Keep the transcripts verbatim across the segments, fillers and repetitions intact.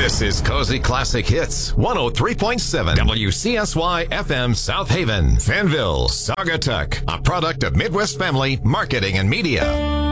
This is Cozy Classic Hits, one oh three point seven W C S Y F M South Haven, Fanville, Saugatuck, a product of Midwest Family Marketing and Media.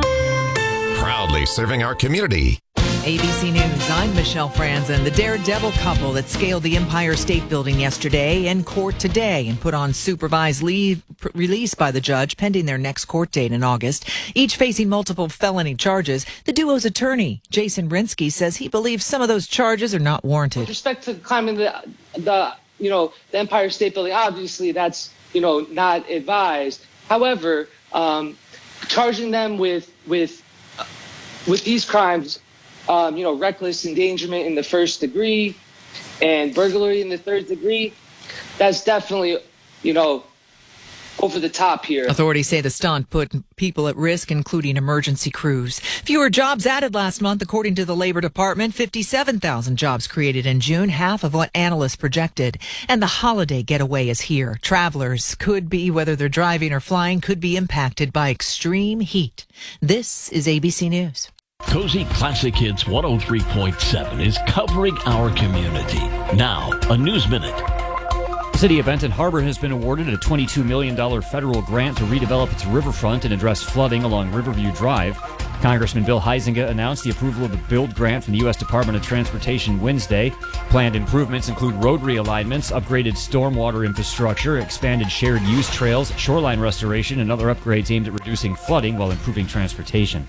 Proudly serving our community. A B C News, I'm Michelle Franzen. The daredevil couple that scaled the Empire State Building yesterday in court today and put on supervised leave p- release by the judge pending their next court date in August, each facing multiple felony charges. The duo's attorney, Jason Rinsky, says he believes some of those charges are not warranted. With respect to climbing the, the, you know, the Empire State Building, obviously that's, you know, not advised. However, um, charging them with, with, uh, with these crimes, Um, you know, reckless endangerment in the first degree and burglary in the third degree, that's definitely, you know, over the top here. Authorities say the stunt put people at risk, including emergency crews. Fewer jobs added last month, according to the Labor Department. fifty-seven thousand jobs created in June, half of what analysts projected. And the holiday getaway is here. Travelers could be, whether they're driving or flying, could be impacted by extreme heat. This is A B C News. Cozy Classic Hits one oh three point seven is covering our community. Now, a News Minute. The city of Benton Harbor has been awarded a twenty-two million dollars federal grant to redevelop its riverfront and address flooding along Riverview Drive. Congressman Bill Huizenga announced the approval of the BUILD grant from the U S Department of Transportation Wednesday. Planned improvements include road realignments, upgraded stormwater infrastructure, expanded shared use trails, shoreline restoration, and other upgrades aimed at reducing flooding while improving transportation.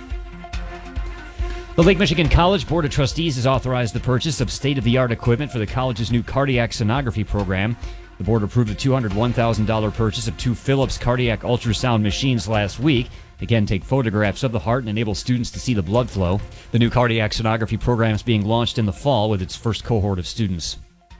The Lake Michigan College Board of Trustees has authorized the purchase of state-of-the-art equipment for the college's new cardiac sonography program. The board approved the two hundred one thousand dollars purchase of two Philips cardiac ultrasound machines last week. They can take photographs of the heart and enable students to see the blood flow. The new cardiac sonography program is being launched in the fall with its first cohort of students.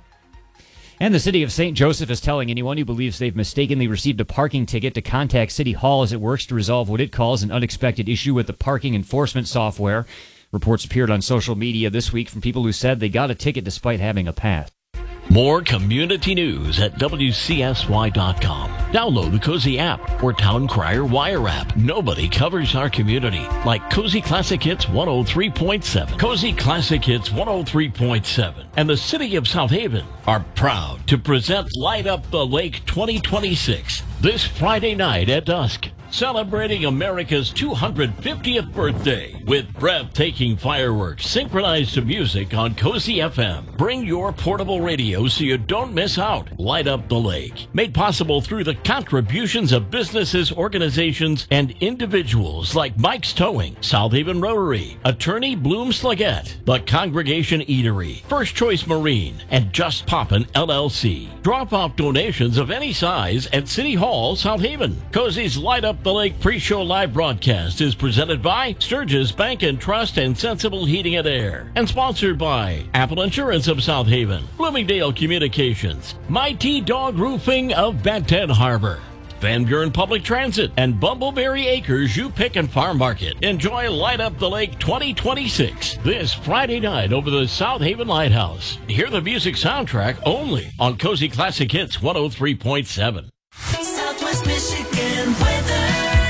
And the city of Saint Joseph is telling anyone who believes they've mistakenly received a parking ticket to contact City Hall as it works to resolve what it calls an unexpected issue with the parking enforcement software. Reports appeared on social media this week from people who said they got a ticket despite having a pass. More community news at W C S Y dot com. Download the Cozy app or Town Crier Wire app. Nobody covers our community like Cozy Classic Hits one oh three point seven. Cozy Classic Hits one oh three point seven and the City of South Haven are proud to present Light Up the Lake twenty twenty-six this Friday night at dusk. Celebrating America's two hundred fiftieth birthday with breathtaking fireworks synchronized to music on Cozy F M. Bring your portable radio so you don't miss out. Light Up the Lake. Made possible through the contributions of businesses, organizations, and individuals like Mike's Towing, South Haven Rotary, Attorney Bloom Slagette, The Congregation Eatery, First Choice Marine, and Just Poppin' L L C. Drop off donations of any size at City Hall, South Haven. Cozy's Light Up the Lake pre-show live broadcast is presented by Sturgis Bank and Trust and Sensible Heating and Air, and sponsored by Apple Insurance of South Haven, Bloomingdale Communications, Mighty Dog Roofing of Benton Harbor, Van Buren Public Transit, and Bumbleberry Acres U Pick and Farm Market. Enjoy Light Up the Lake twenty twenty-six this Friday night over the South Haven Lighthouse. Hear the music soundtrack only on Cozy Classic Hits one oh three point seven. Southwest Michigan weather.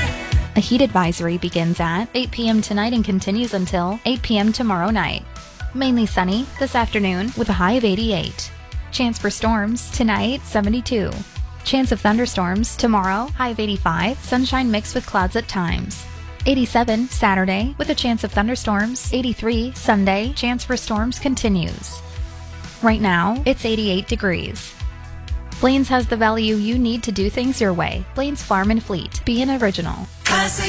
A heat advisory begins at eight p.m. tonight and continues until eight p.m. tomorrow night. Mainly sunny this afternoon with a high of eighty-eight. Chance for storms tonight, seventy-two. Chance of thunderstorms tomorrow, high of eighty-five. Sunshine mixed with clouds at times. eighty-seven Saturday with a chance of thunderstorms. eighty-three Sunday, chance for storms continues. Right now, it's eighty-eight degrees. Blaine's has the value you need to do things your way. Blaine's Farm and Fleet. Be an original. Classic